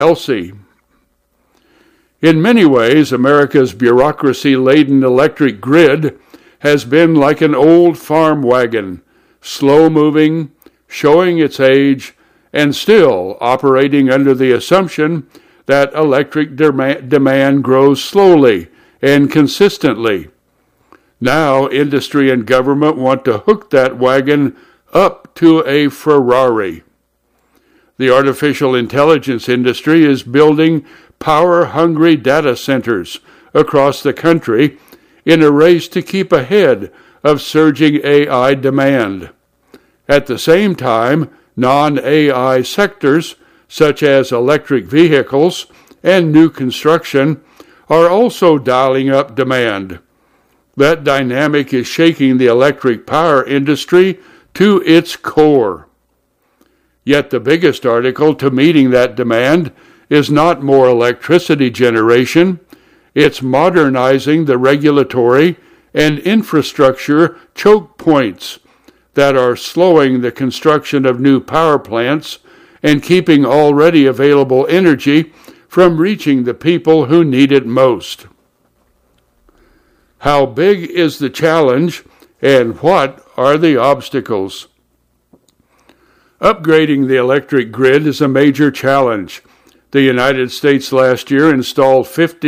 Elsie. In many ways, America's bureaucracy-laden electric grid has been like an old farm wagon, slow-moving, showing its age, and still operating under the assumption that electric demand grows slowly and consistently. Now, industry and government want to hook that wagon up to a Ferrari. The artificial intelligence industry is building power-hungry data centers across the country in a race to keep ahead of surging AI demand. At the same time, non-AI sectors, such as electric vehicles and new construction, are also dialing up demand. That dynamic is shaking the electric power industry to its core. Yet the biggest article to meeting that demand is not more electricity generation, it's modernizing the regulatory and infrastructure choke points that are slowing the construction of new power plants and keeping already available energy from reaching the people who need it most. How big is the challenge, and what are the obstacles? Upgrading the electric grid is a major challenge. The United States last year installed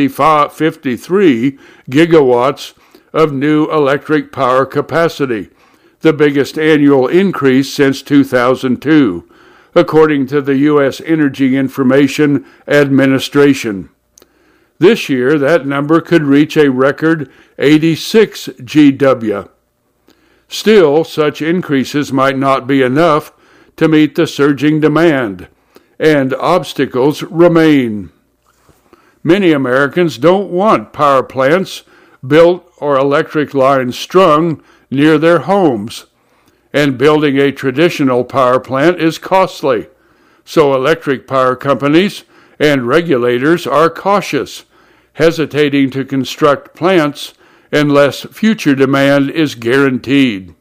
53 gigawatts of new electric power capacity, the biggest annual increase since 2002, according to the U.S. Energy Information Administration. This year, that number could reach a record 86 GW. Still, such increases might not be enough to meet the surging demand, and obstacles remain. Many Americans don't want power plants built or electric lines strung near their homes, and building a traditional power plant is costly, so electric power companies and regulators are cautious, hesitating to construct plants unless future demand is guaranteed.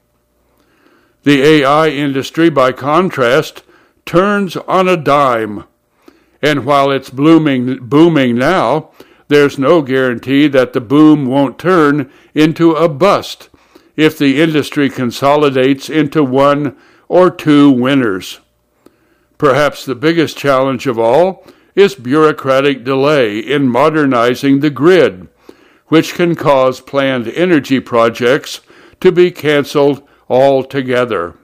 The AI industry, by contrast, turns on a dime, and while it's booming now, there's no guarantee that the boom won't turn into a bust if the industry consolidates into one or two winners. Perhaps the biggest challenge of all is bureaucratic delay in modernizing the grid, which can cause planned energy projects to be canceled altogether.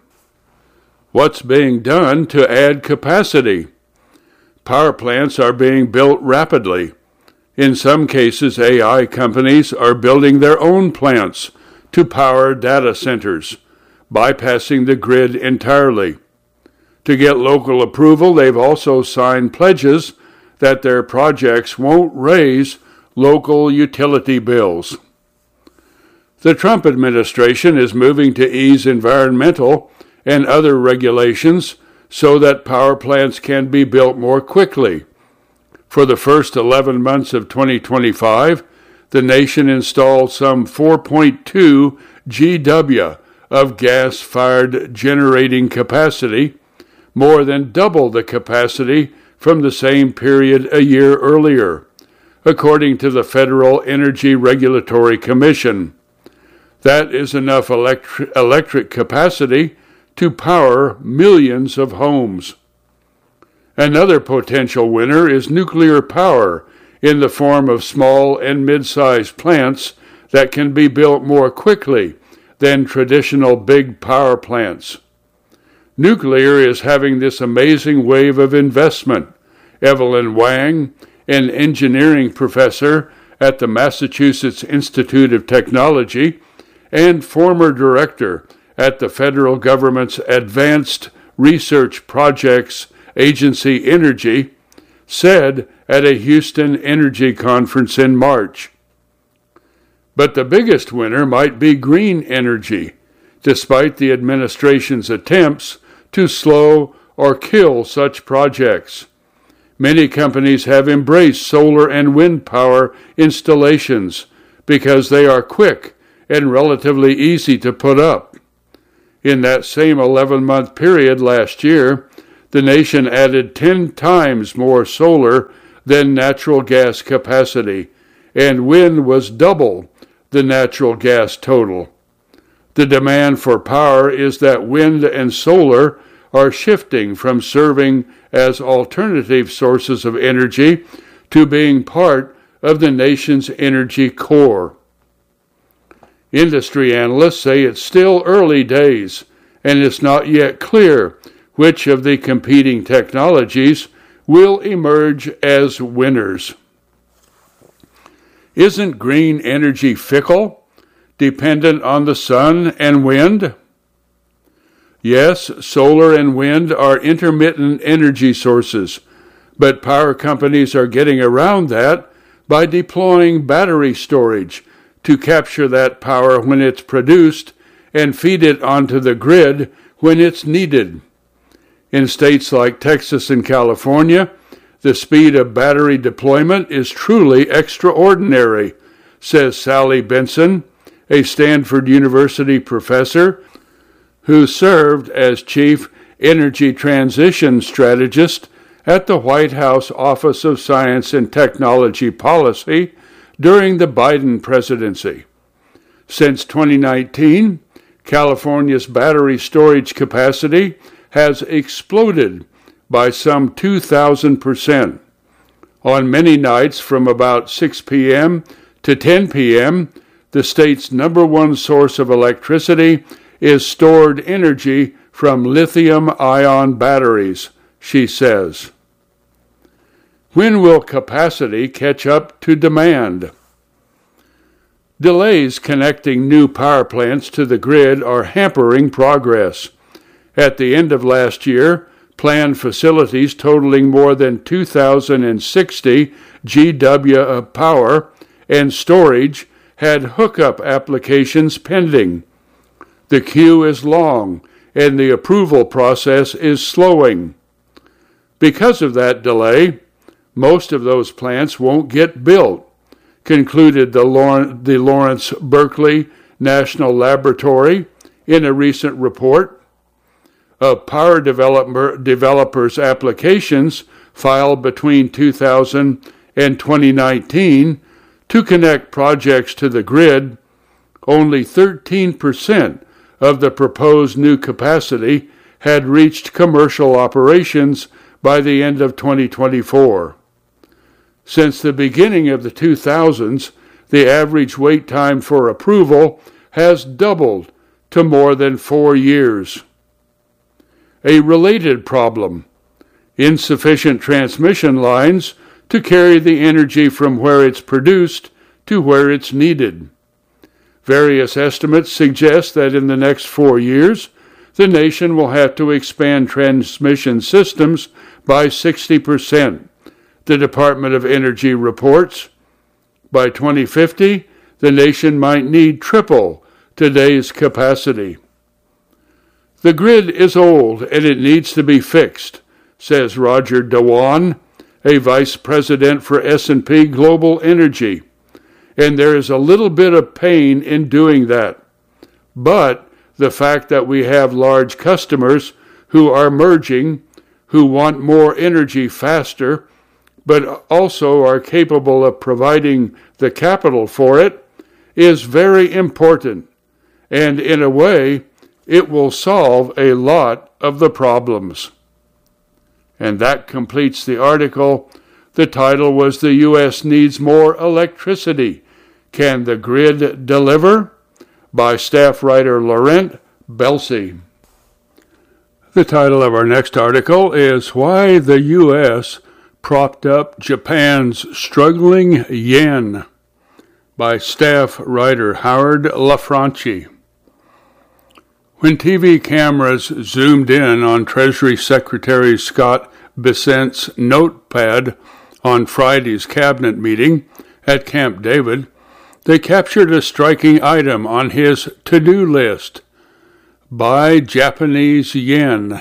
What's being done to add capacity? Power plants are being built rapidly. In some cases, AI companies are building their own plants to power data centers, bypassing the grid entirely. To get local approval, they've also signed pledges that their projects won't raise local utility bills. The Trump administration is moving to ease environmental and other regulations so that power plants can be built more quickly. For the first 11 months of 2025, the nation installed some 4.2 GW of gas-fired generating capacity, more than double the capacity from the same period a year earlier, according to the Federal Energy Regulatory Commission. That is enough electric capacity to power millions of homes. Another potential winner is nuclear power in the form of small and mid-sized plants that can be built more quickly than traditional big power plants. Nuclear is having this amazing wave of investment. Evelyn Wang, an engineering professor at the Massachusetts Institute of Technology and former director at the federal government's Advanced Research Projects Agency Energy, said at a Houston Energy Conference in March. But the biggest winner might be green energy, despite the administration's attempts to slow or kill such projects. Many companies have embraced solar and wind power installations because they are quick and relatively easy to put up. In that same 11-month period last year, the nation added 10 times more solar than natural gas capacity, and wind was double the natural gas total. The demand for power is that wind and solar are shifting from serving as alternative sources of energy to being part of the nation's energy core. Industry analysts say it's still early days, and it's not yet clear which of the competing technologies will emerge as winners. Isn't green energy fickle, dependent on the sun and wind? Yes, solar and wind are intermittent energy sources, but power companies are getting around that by deploying battery storage to capture that power when it's produced and feed it onto the grid when it's needed. In states like Texas and California, the speed of battery deployment is truly extraordinary, says Sally Benson, a Stanford University professor who served as chief energy transition strategist at the White House Office of Science and Technology Policy during the Biden presidency. Since 2019, California's battery storage capacity has exploded by some 2,000%. On many nights from about 6 p.m. to 10 p.m., the state's number one source of electricity is stored energy from lithium-ion batteries, she says. When will capacity catch up to demand? Delays connecting new power plants to the grid are hampering progress. At the end of last year, planned facilities totaling more than 2,060 GW of power and storage had hookup applications pending. The queue is long, and the approval process is slowing. Because of that delay, most of those plants won't get built, concluded the Lawrence Berkeley National Laboratory in a recent report. Of power developers' applications filed between 2000 and 2019 to connect projects to the grid, only 13% of the proposed new capacity had reached commercial operations by the end of 2024. Since the beginning of the 2000s, the average wait time for approval has doubled to more than 4 years. A related problem: insufficient transmission lines to carry the energy from where it's produced to where it's needed. Various estimates suggest that in the next 4 years, the nation will have to expand transmission systems by 60%, the Department of Energy reports. By 2050, the nation might need triple today's capacity. The grid is old and it needs to be fixed, says Roger Dewan, a vice president for S&P Global Energy. And there is a little bit of pain in doing that. But the fact that we have large customers who are merging, who want more energy faster, but also are capable of providing the capital for it, is very important. And in a way, it will solve a lot of the problems. And that completes the article. The title was "The U.S. Needs More Electricity. Can the Grid Deliver?" by staff writer Laurent Belsey. The title of our next article is "Why the U.S. Propped Up Japan's Struggling Yen" by staff writer Howard LaFranchi. When TV cameras zoomed in on Treasury Secretary Scott Bessent's notepad on Friday's cabinet meeting at Camp David, they captured a striking item on his to-do list: buy Japanese yen,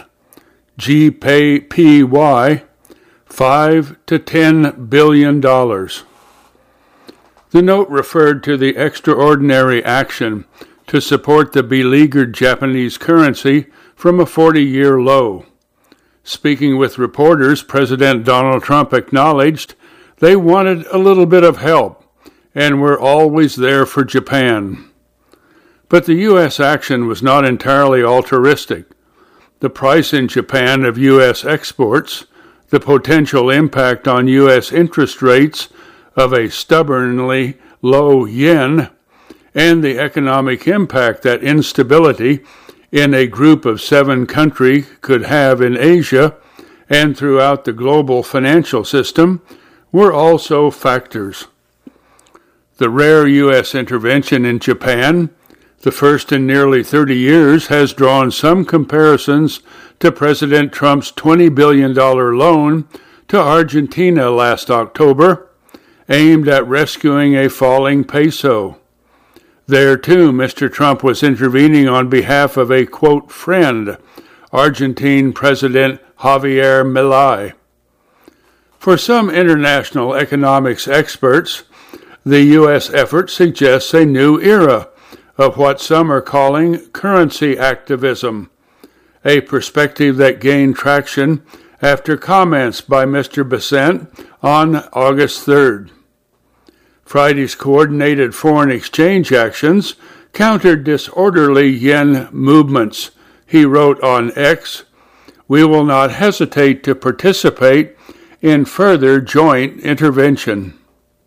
GPY, $5 to $10 billion. The note referred to the extraordinary action to support the beleaguered Japanese currency from a 40-year low. Speaking with reporters, President Donald Trump acknowledged they wanted a little bit of help and were always there for Japan. But the U.S. action was not entirely altruistic. The price in Japan of U.S. exports, the potential impact on U.S. interest rates of a stubbornly low yen, and the economic impact that instability in a group of 7 countries could have in Asia and throughout the global financial system were also factors. The rare U.S. intervention in Japan, the first in nearly 30 years, has drawn some comparisons to President Trump's $20 billion loan to Argentina last October, aimed at rescuing a falling peso. There, too, Mr. Trump was intervening on behalf of a, quote, friend, Argentine President Javier Milei. For some international economics experts, the U.S. effort suggests a new era of what some are calling currency activism, a perspective that gained traction after comments by Mr. Bessent on August 3rd. Friday's coordinated foreign exchange actions countered disorderly yen movements. He wrote on X, "We will not hesitate to participate in further joint intervention."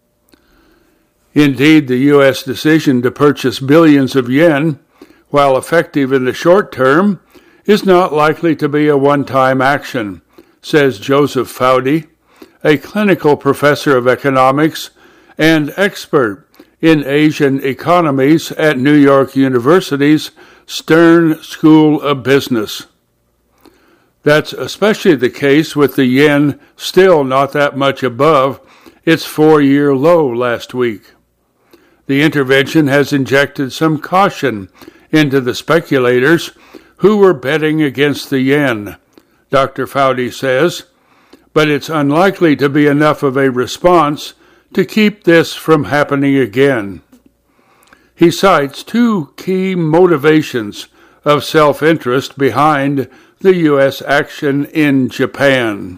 Indeed, the U.S. decision to purchase billions of yen, while effective in the short term, is not likely to be a one-time action, says Joseph Foudy, a clinical professor of economics and expert in Asian economies at New York University's Stern School of Business. That's especially the case with the yen still not that much above its 4-year low last week. The intervention has injected some caution into the speculators who were betting against the yen, Dr. Foudy says, but it's unlikely to be enough of a response to keep this from happening again. He cites 2 key motivations of self-interest behind the U.S. action in Japan.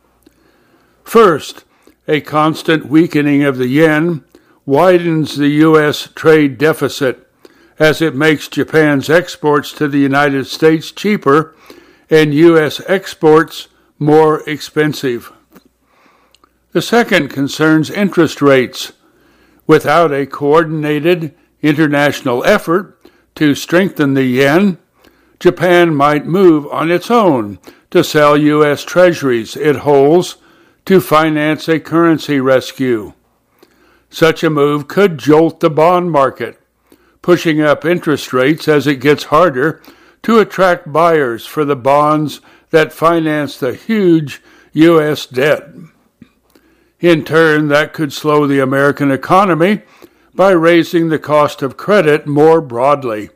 First, a constant weakening of the yen widens the U.S. trade deficit as it makes Japan's exports to the United States cheaper and U.S. exports more expensive. The second concerns interest rates. Without a coordinated international effort to strengthen the yen, Japan might move on its own to sell U.S. treasuries it holds to finance a currency rescue. Such a move could jolt the bond market, pushing up interest rates as it gets harder to attract buyers for the bonds that finance the huge U.S. debt. In turn, that could slow the American economy by raising the cost of credit more broadly.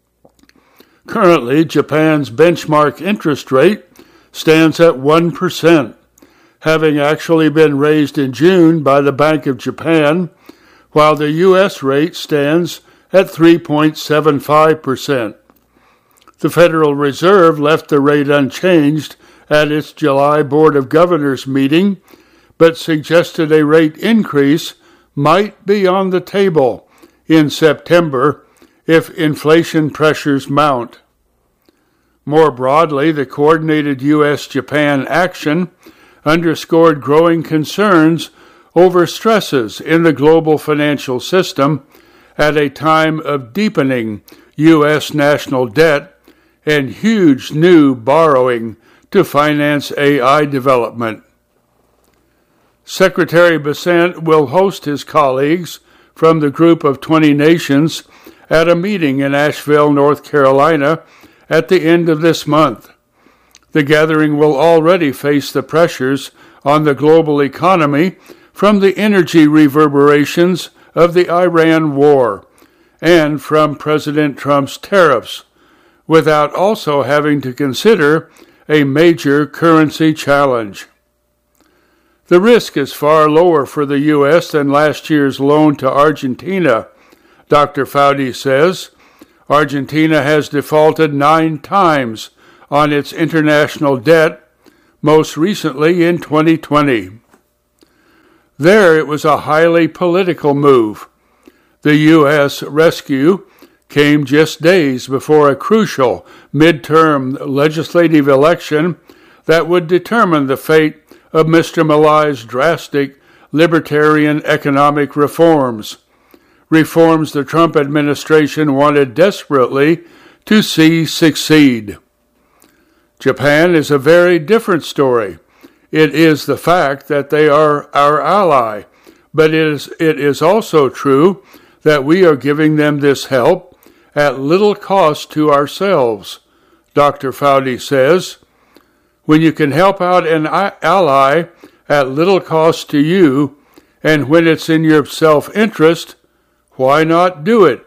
Currently, Japan's benchmark interest rate stands at 1%, having actually been raised in June by the Bank of Japan, while the U.S. rate stands at 3.75%. The Federal Reserve left the rate unchanged at its July Board of Governors meeting, but suggested a rate increase might be on the table in September if inflation pressures mount. More broadly, the coordinated U.S.-Japan action underscored growing concerns over stresses in the global financial system at a time of deepening U.S. national debt and huge new borrowing to finance AI development. Secretary Bessent will host his colleagues from the Group of 20 Nations at a meeting in Asheville, North Carolina, at the end of this month. The gathering will already face the pressures on the global economy from the energy reverberations of the Iran war and from President Trump's tariffs, without also having to consider a major currency challenge. The risk is far lower for the U.S. than last year's loan to Argentina, Dr. Foudy says. Argentina has defaulted 9 times on its international debt most recently in 2020. There, it was a highly political move. The U.S. rescue came just days before a crucial midterm legislative election that would determine the fate of Mr. Malay's drastic libertarian economic reforms the Trump administration wanted desperately to see succeed. Japan is a very different story. It is the fact that they are our ally, but it is also true that we are giving them this help at little cost to ourselves. Dr. Fauci says, when you can help out an ally at little cost to you, and when it's in your self-interest, why not do it?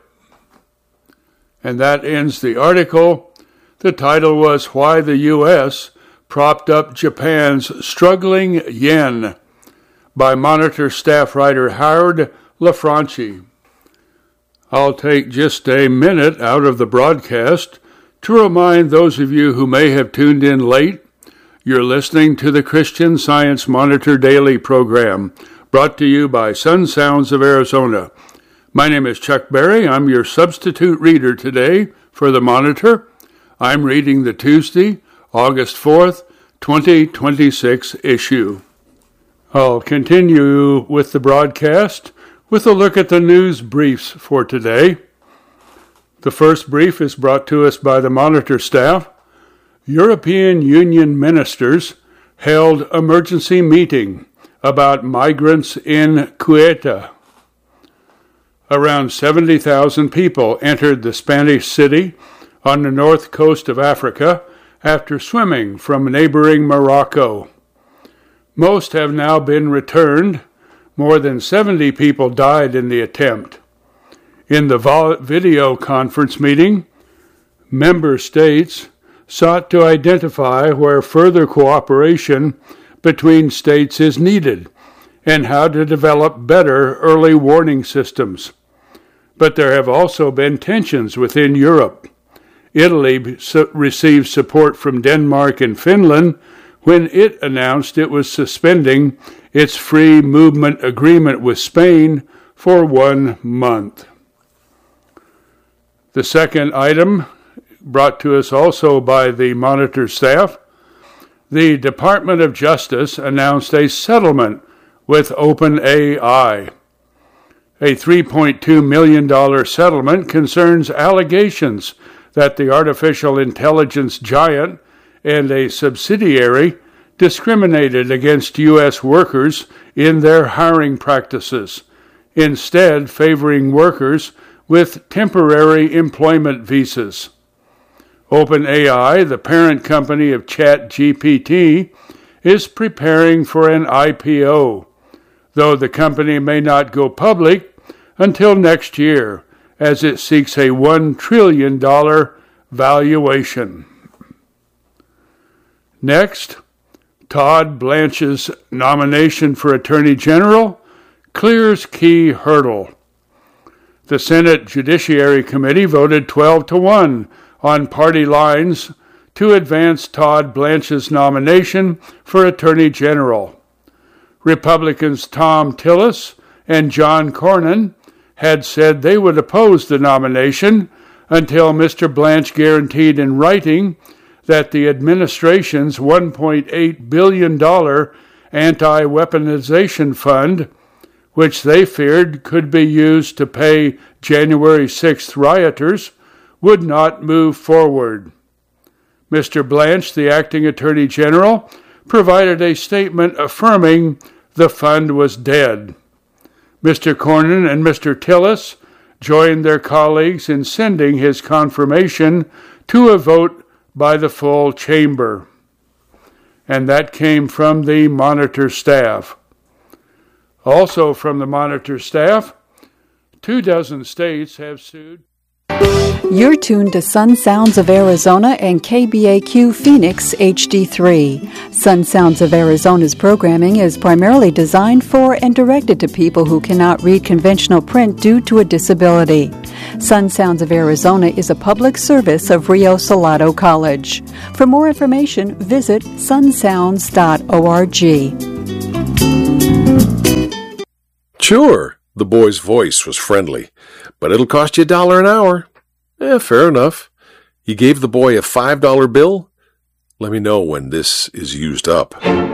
And that ends the article. The title was Why the U.S. Propped Up Japan's Struggling Yen by Monitor staff writer Howard LaFranchi. I'll take just a minute out of the broadcast to remind those of you who may have tuned in late, you're listening to the Christian Science Monitor Daily program, brought to you by Sun Sounds of Arizona. My name is Chuck Berry. I'm your substitute reader today for the Monitor. I'm reading the Tuesday, August 4th, 2026 issue. I'll continue with the broadcast with a look at the news briefs for today. The first brief is brought to us by the Monitor staff. European Union ministers held emergency meeting about migrants in Ceuta. Around 70,000 people entered the Spanish city on the north coast of Africa after swimming from neighboring Morocco. Most have now been returned. More than 70 people died in the attempt. In the video conference meeting, member states sought to identify where further cooperation between states is needed and how to develop better early warning systems. But there have also been tensions within Europe. Italy received support from Denmark and Finland when it announced it was suspending its free movement agreement with Spain for 1 month. The second item, brought to us also by the Monitor staff, the Department of Justice announced a settlement with OpenAI. A $3.2 million settlement concerns allegations that the artificial intelligence giant and a subsidiary discriminated against U.S. workers in their hiring practices, instead favoring workers with temporary employment visas. OpenAI, the parent company of ChatGPT, is preparing for an IPO, though the company may not go public until next year as it seeks a $1 trillion valuation. Next, Todd Blanche's nomination for Attorney General clears key hurdle. The Senate Judiciary Committee voted 12-1 on party lines to advance Todd Blanche's nomination for Attorney General. Republicans Tom Tillis and John Cornyn had said they would oppose the nomination until Mr. Blanche guaranteed in writing that the administration's $1.8 billion anti-weaponization fund, which they feared could be used to pay January 6th rioters, would not move forward. Mr. Blanche, the acting Attorney General, provided a statement affirming the fund was dead. Mr. Cornyn and Mr. Tillis joined their colleagues in sending his confirmation to a vote by the full chamber. And that came from the Monitor staff. Also from the Monitor staff, 24 states have sued. You're tuned to Sun Sounds of Arizona and KBAQ Phoenix HD3. Sun Sounds of Arizona's programming is primarily designed for and directed to people who cannot read conventional print due to a disability. Sun Sounds of Arizona is a public service of Rio Salado College. For more information, visit sunsounds.org. Sure, the boy's voice was friendly, but it'll cost you $1 an hour. Fair enough. You gave the boy a $5 bill? Let me know when this is used up.